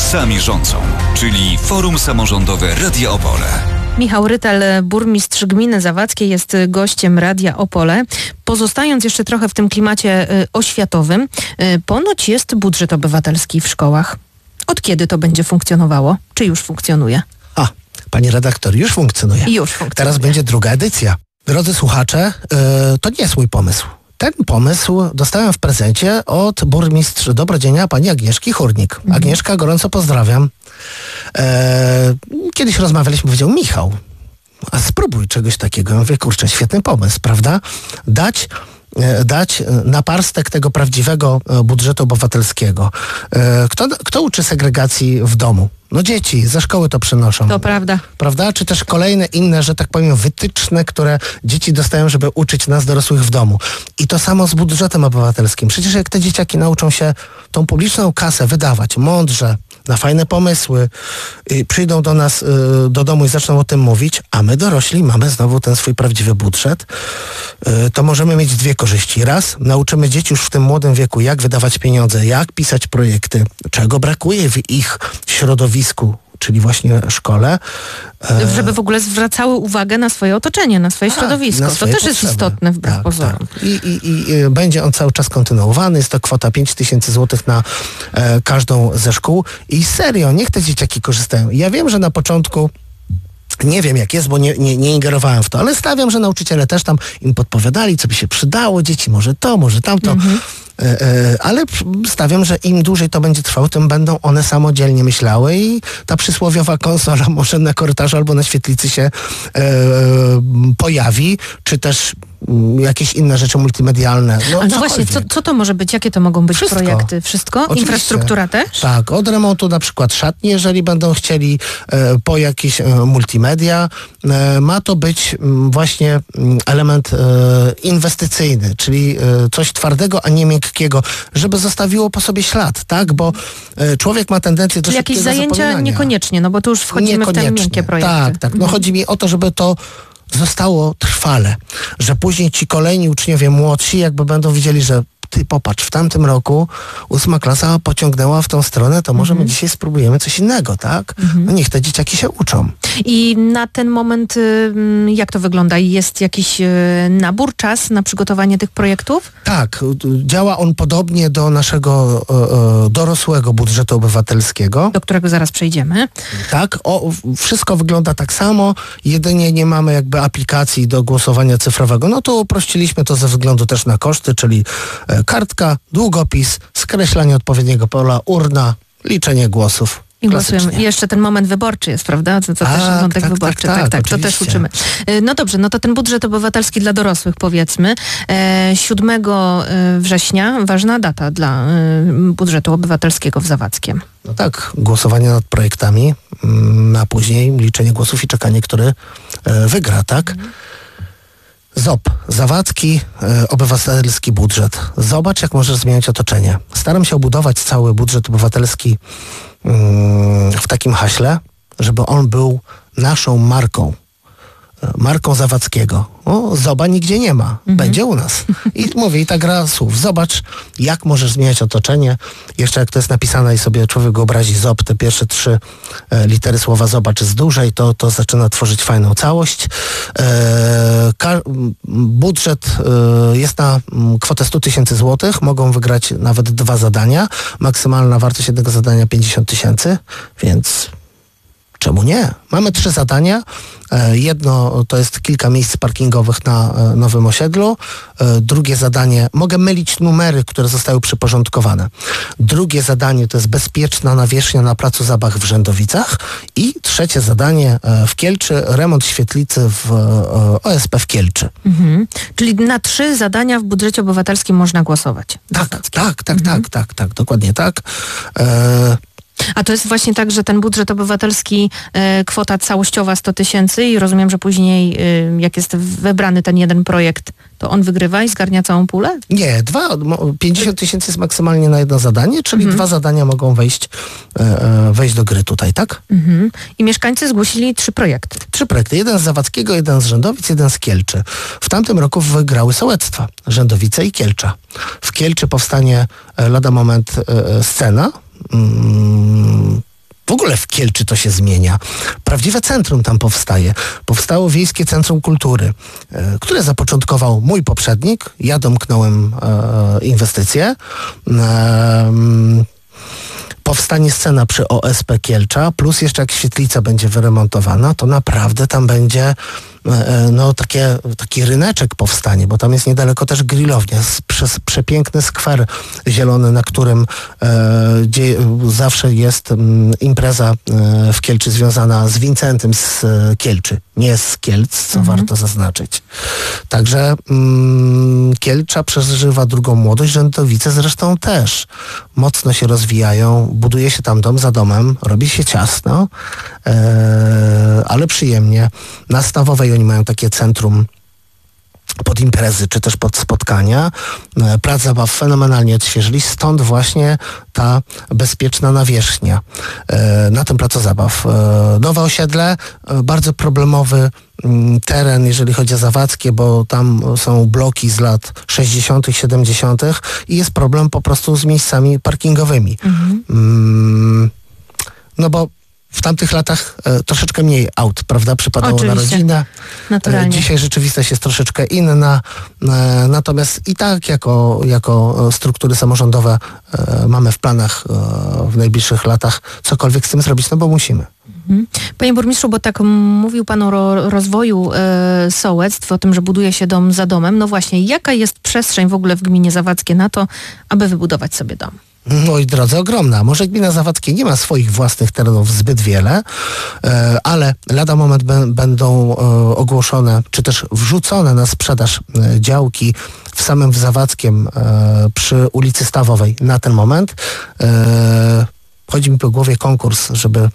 sami rządzą, czyli Forum Samorządowe Radia Opole. Michał Rytel, burmistrz gminy zawadzkiej, jest gościem Radia Opole. Pozostając jeszcze trochę w tym klimacie oświatowym, ponoć jest budżet obywatelski w szkołach. Od kiedy to będzie funkcjonowało? Czy już funkcjonuje? Pani redaktor, już funkcjonuje. Już funkcjonuje. Teraz będzie druga edycja. Drodzy słuchacze, to nie jest mój pomysł. Ten pomysł dostałem w prezencie od burmistrz Dobrodzienia, pani Agnieszki Hurnik. Agnieszka, gorąco pozdrawiam. Kiedyś rozmawialiśmy, powiedział: Michał, a spróbuj czegoś takiego. Ja mówię: kurczę, świetny pomysł, prawda? Dać naparstek tego prawdziwego budżetu obywatelskiego. Kto uczy segregacji w domu? No dzieci, ze szkoły to przynoszą. To prawda. Prawda? Czy też kolejne inne, że tak powiem, wytyczne, które dzieci dostają, żeby uczyć nas dorosłych w domu. I to samo z budżetem obywatelskim. Przecież jak te dzieciaki nauczą się tą publiczną kasę wydawać mądrze, na fajne pomysły, przyjdą do nas do domu i zaczną o tym mówić, a my dorośli mamy znowu ten swój prawdziwy budżet, to możemy mieć dwie korzyści. Raz, nauczymy dzieci już w tym młodym wieku, jak wydawać pieniądze, jak pisać projekty, czego brakuje w ich środowisku, czyli właśnie szkole. Żeby w ogóle zwracały uwagę na swoje otoczenie, na swoje środowisko. Na swoje to też jest istotne wbrew pozorom. Tak. I będzie on cały czas kontynuowany. Jest to kwota 5000 zł na każdą ze szkół. I serio, niech te dzieciaki korzystają. Ja wiem, że na początku nie wiem jak jest, bo nie ingerowałem w to, ale stawiam, że nauczyciele też tam im podpowiadali, co by się przydało, dzieci może to, może tamto. Ale stawiam, że im dłużej to będzie trwało, tym będą one samodzielnie myślały i ta przysłowiowa konsola może na korytarzu albo na świetlicy się pojawi, czy też jakieś inne rzeczy multimedialne. No właśnie, co to może być? Jakie to mogą być projekty? Wszystko? Oczywiście. Infrastruktura też? Tak, od remontu na przykład szatni, jeżeli będą chcieli, po jakieś multimedia. Ma to być właśnie element inwestycyjny, czyli coś twardego, a nie miękkiego, żeby zostawiło po sobie ślad, tak? Bo człowiek ma tendencję do szybkiego jakieś zajęcia niekoniecznie, no bo tu już wchodzimy w te miękkie projekty. Tak. No chodzi mi o to, żeby to zostało trwale, że później ci kolejni uczniowie młodsi jakby będą widzieli, że ty popatrz, w tamtym roku 8. klasa pociągnęła w tą stronę, to może my dzisiaj spróbujemy coś innego, tak? No niech te dzieciaki się uczą. I na ten moment jak to wygląda? Jest jakiś nabór, czas na przygotowanie tych projektów? Tak, działa on podobnie do naszego dorosłego budżetu obywatelskiego. Do którego zaraz przejdziemy. Tak, wszystko wygląda tak samo, jedynie nie mamy jakby aplikacji do głosowania cyfrowego. No to uprościliśmy to ze względu też na koszty, czyli kartka, długopis, skreślanie odpowiedniego pola, urna, liczenie głosów. I głosujemy. I jeszcze ten moment wyborczy jest, prawda? To też wątek wyborczy. Tak, to też uczymy. No dobrze, no to ten budżet obywatelski dla dorosłych, powiedzmy. 7 września, ważna data dla budżetu obywatelskiego w Zawadzkiem. No tak, głosowanie nad projektami, a później liczenie głosów i czekanie, który wygra, tak? ZOB, Zawadzki, obywatelski budżet. Zobacz, jak możesz zmieniać otoczenie. Staram się obudować cały budżet obywatelski w takim haśle, żeby on był naszą marką Zawadzkiego. Zoba nigdzie nie ma. Będzie u nas. I mówię, i ta gra słów. Zobacz, jak możesz zmieniać otoczenie. Jeszcze jak to jest napisane i sobie człowiek wyobrazi ZOB, te pierwsze 3 litery słowa zobacz jest dłużej, to zaczyna tworzyć fajną całość. Budżet jest na kwotę 100 000 złotych. Mogą wygrać nawet 2 zadania. Maksymalna wartość jednego zadania 50 000, więc czemu nie? Mamy 3 zadania. Jedno to jest kilka miejsc parkingowych na nowym osiedlu. Drugie zadanie, mogę mylić numery, które zostały przyporządkowane. Drugie zadanie to jest bezpieczna nawierzchnia na placu zabaw w Rzędowicach. I trzecie zadanie w Kielczy, remont świetlicy w OSP w Kielczy. Czyli na 3 zadania w budżecie obywatelskim można głosować. Tak, dokładnie tak. A to jest właśnie tak, że ten budżet obywatelski, kwota całościowa 100 000 i rozumiem, że później jak jest wybrany ten jeden projekt, to on wygrywa i zgarnia całą pulę? Nie, 50 000 jest maksymalnie na jedno zadanie, czyli 2 zadania mogą wejść do gry tutaj, tak? I mieszkańcy zgłosili 3 projekty. 3 projekty. Jeden z Zawadzkiego, jeden z Rzędowic, jeden z Kielczy. W tamtym roku wygrały sołectwa Rzędowice i Kielcza. W Kielczy powstanie lada moment scena W ogóle w Kielczy to się zmienia. Prawdziwe centrum tam powstaje. Powstało Wiejskie Centrum Kultury, które zapoczątkował mój poprzednik. Ja domknąłem inwestycje. Powstanie scena przy OSP Kielcza, plus jeszcze jak świetlica będzie wyremontowana, to naprawdę tam będzie taki ryneczek powstanie, bo tam jest niedaleko też grillownia, przepiękny skwer zielony, na którym zawsze jest impreza w Kielczy związana z Wincentym z Kielczy, nie z Kielc, co warto zaznaczyć. Także Kielcza przeżywa drugą młodość, Rzędowice zresztą też mocno się rozwijają, buduje się tam dom za domem, robi się ciasno, ale przyjemnie. Na Stawowej oni mają takie centrum pod imprezy, czy też pod spotkania. Plac zabaw fenomenalnie odświeżyli, stąd właśnie ta bezpieczna nawierzchnia na tym placu zabaw. Nowe osiedle, bardzo problemowy teren, jeżeli chodzi o Zawadzkie, bo tam są bloki z lat 60., 70. i jest problem po prostu z miejscami parkingowymi. No bo w tamtych latach troszeczkę mniej aut, prawda, przypadało oczywiście na rodzinę. Naturalnie. Dzisiaj rzeczywistość jest troszeczkę inna, natomiast i tak jako struktury samorządowe mamy w planach w najbliższych latach cokolwiek z tym zrobić, no bo musimy. Panie burmistrzu, bo tak mówił pan o rozwoju sołectw, o tym, że buduje się dom za domem. No właśnie, jaka jest przestrzeń w ogóle w gminie Zawadzkie na to, aby wybudować sobie dom? Moi drodzy, ogromna. Może gmina Zawadzkie nie ma swoich własnych terenów zbyt wiele, ale lada moment będą ogłoszone, czy też wrzucone na sprzedaż działki w samym Zawadzkiem przy ulicy Stawowej na ten moment. Chodzi mi po głowie konkurs, żeby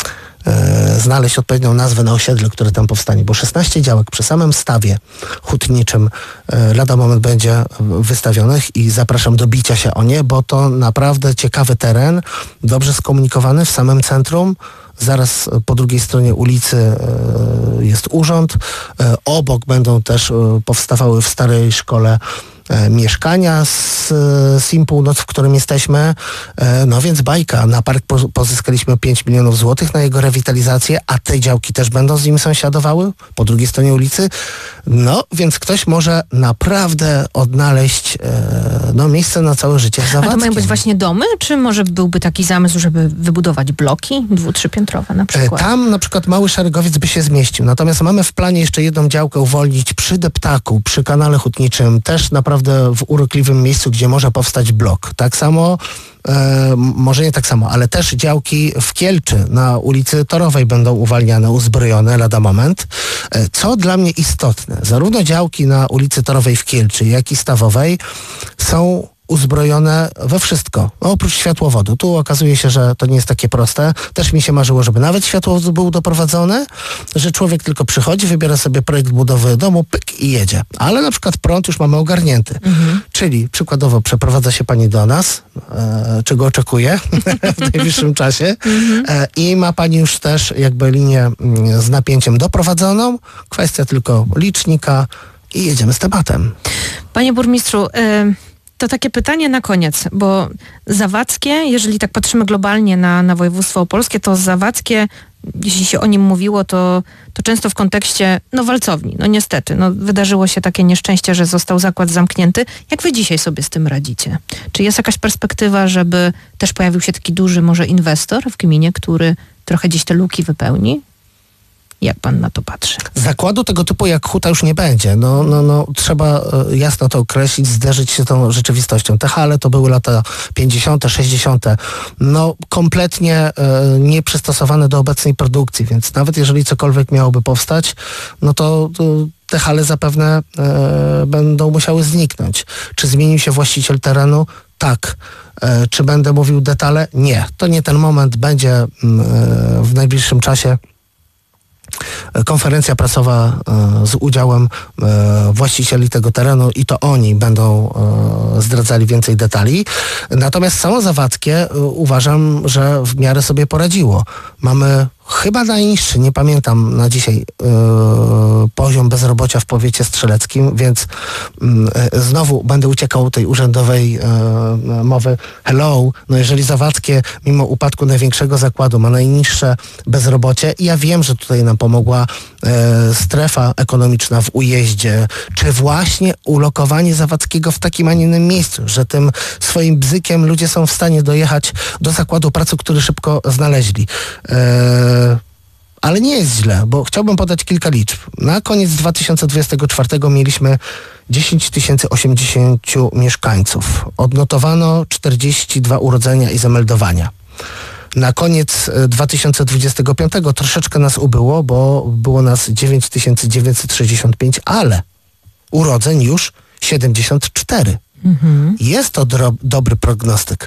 znaleźć odpowiednią nazwę na osiedle, które tam powstanie, bo 16 działek przy samym stawie hutniczym lada moment będzie wystawionych i zapraszam do bicia się o nie, bo to naprawdę ciekawy teren, dobrze skomunikowany w samym centrum. Zaraz po drugiej stronie ulicy jest urząd. Obok będą też powstawały w starej szkole mieszkania z SIM Północ, w którym jesteśmy. No więc bajka. Na park pozyskaliśmy 5 milionów złotych na jego rewitalizację, a te działki też będą z nim sąsiadowały po drugiej stronie ulicy. No więc ktoś może naprawdę odnaleźć miejsce na całe życie w Zawadzkiem. A to mają być właśnie domy? Czy może byłby taki zamysł, żeby wybudować bloki 2-, 3-piętrowe na przykład? Tam na przykład Mały Szeregowiec by się zmieścił. Natomiast mamy w planie jeszcze jedną działkę uwolnić przy Deptaku, przy kanale hutniczym, też naprawdę w urokliwym miejscu, gdzie może powstać blok. Tak samo, może nie tak samo, ale też działki w Kielczy na ulicy Torowej będą uwalniane, uzbrojone lada moment. Co dla mnie istotne, zarówno działki na ulicy Torowej w Kielczy, jak i Stawowej są uzbrojone we wszystko, oprócz światłowodu. Tu okazuje się, że to nie jest takie proste. Też mi się marzyło, żeby nawet światłowód był doprowadzony, że człowiek tylko przychodzi, wybiera sobie projekt budowy domu, pyk i jedzie. Ale na przykład prąd już mamy ogarnięty. Czyli przykładowo przeprowadza się pani do nas, czego oczekuje w najbliższym czasie i ma pani już też jakby linię z napięciem doprowadzoną. Kwestia tylko licznika i jedziemy z tematem. Panie burmistrzu, to takie pytanie na koniec, bo Zawadzkie, jeżeli tak patrzymy globalnie na województwo opolskie, to Zawadzkie, jeśli się o nim mówiło, to często w kontekście walcowni. No niestety, wydarzyło się takie nieszczęście, że został zakład zamknięty. Jak wy dzisiaj sobie z tym radzicie? Czy jest jakaś perspektywa, żeby też pojawił się taki duży może inwestor w gminie, który trochę gdzieś te luki wypełni? Jak pan na to patrzy? Zakładu tego typu jak huta już nie będzie. Trzeba jasno to określić, zderzyć się z tą rzeczywistością. Te hale to były lata 50., 60. Kompletnie nieprzystosowane do obecnej produkcji, więc nawet jeżeli cokolwiek miałoby powstać, to te hale zapewne będą musiały zniknąć. Czy zmienił się właściciel terenu? Tak. Czy będę mówił detale? Nie. To nie ten moment. Będzie w najbliższym czasie konferencja prasowa z udziałem właścicieli tego terenu i to oni będą zdradzali więcej detali. Natomiast samo Zawadzkie uważam, że w miarę sobie poradziło. Mamy chyba najniższy, nie pamiętam na dzisiaj, poziom bezrobocia w powiecie strzeleckim, więc znowu będę uciekał tej urzędowej mowy. Hello, no jeżeli Zawadzkie mimo upadku największego zakładu ma najniższe bezrobocie i ja wiem, że tutaj nam pomogła strefa ekonomiczna w Ujeździe, czy właśnie ulokowanie Zawadzkiego w takim, a nie innym miejscu, że tym swoim bzykiem ludzie są w stanie dojechać do zakładu pracy, który szybko znaleźli. Ale nie jest źle, bo chciałbym podać kilka liczb. Na koniec 2024 mieliśmy 10 080 mieszkańców. Odnotowano 42 urodzenia i zameldowania. Na koniec 2025 troszeczkę nas ubyło, bo było nas 9965, ale urodzeń już 74. Jest to dobry prognostyk.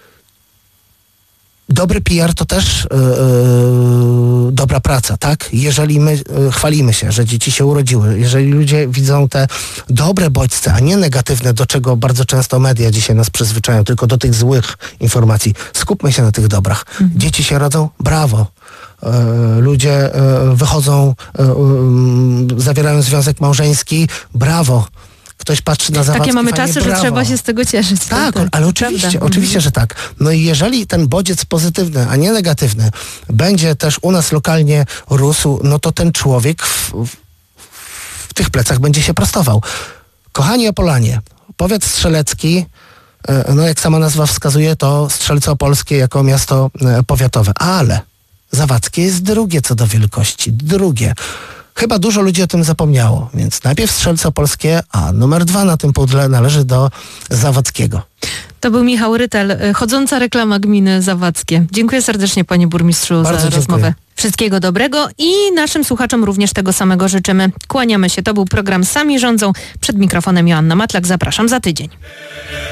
Dobry PR to też dobra praca, tak? Jeżeli my chwalimy się, że dzieci się urodziły, jeżeli ludzie widzą te dobre bodźce, a nie negatywne, do czego bardzo często media dzisiaj nas przyzwyczają, tylko do tych złych informacji. Skupmy się na tych dobrach. Dzieci się rodzą? Brawo. Ludzie wychodzą, zawierają związek małżeński? Brawo. Ktoś patrzy na Zawadzkie. Takie mamy czasy, brawo. Że trzeba się z tego cieszyć. Tak, ale oczywiście, że tak. No i jeżeli ten bodziec pozytywny, a nie negatywny, będzie też u nas lokalnie rósł, no to ten człowiek w tych plecach będzie się prostował. Kochani Opolanie, powiat strzelecki, no jak sama nazwa wskazuje, to Strzelce Opolskie jako miasto powiatowe, ale Zawadzkie jest drugie co do wielkości. Drugie. Chyba dużo ludzi o tym zapomniało, więc najpierw Strzelce Opolskie, a numer 2 na tym pudle należy do Zawadzkiego. To był Michał Rytel, chodząca reklama gminy Zawadzkie. Dziękuję serdecznie, panie burmistrzu, za rozmowę. Wszystkiego dobrego i naszym słuchaczom również tego samego życzymy. Kłaniamy się. To był program Sami Rządzą. Przed mikrofonem Joanna Matlak. Zapraszam za tydzień.